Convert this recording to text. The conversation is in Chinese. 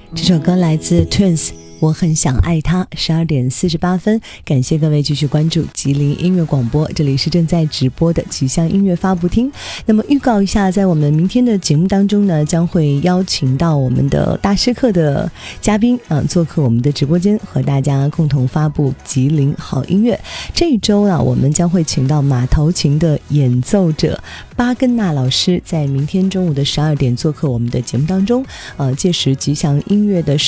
这首歌来自 Twins， 我很想爱他。12点48分，感谢各位继续关注吉林音乐广播，这里是正在直播的吉祥音乐发布厅。那么预告一下，在我们明天的节目当中呢，将会邀请到我们的大师课的嘉宾做客我们的直播间，和大家共同发布吉林好音乐。这一周呢，我们将会请到马头琴的演奏者巴根纳老师，在明天中午的12点做客我们的节目当中。届时吉祥音乐的